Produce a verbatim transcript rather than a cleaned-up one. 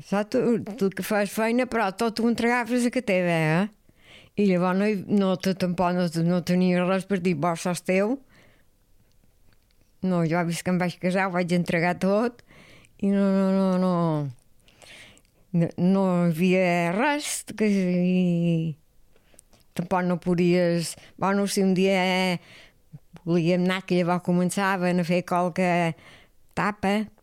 Saps? Tu, tu que fas feina, però tot ho entregaves a que teva, eh? I llavors no, no, tampoc no, no tenia res per dir, bo, això és teu. No, jo vist que em vaig casar, ho vaig entregar tot i no, no, no, no, no, no hi havia res que... I tampoc no podies... Bueno, si un dia volíem anar, que llavors començaven a fer qualque tapa,